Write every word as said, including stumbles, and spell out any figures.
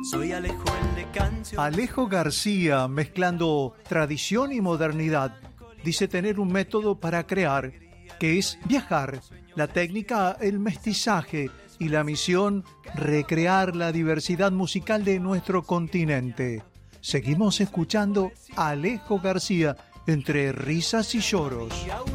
Soy Alejo el de Cancio. Alejo García, mezclando tradición y modernidad, dice tener un método para crear, que es viajar, la técnica el mestizaje y la misión recrear la diversidad musical de nuestro continente. Seguimos escuchando a Alejo García entre risas y lloros.